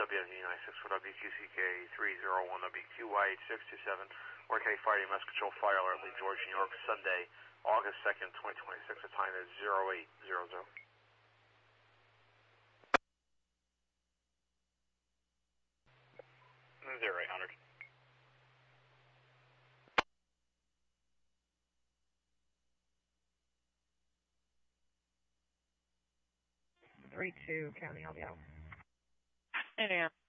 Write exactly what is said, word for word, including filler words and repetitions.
W N Z nine six four W Q C K three zero one W Q Y eight six two seven, Orange County Fire Mass Control Fire Alert, Lake George, New York, Sunday, August second, twenty twenty-six. The time is zero eight zero zero. zero eight hundred. three two, County L B L. Indiana.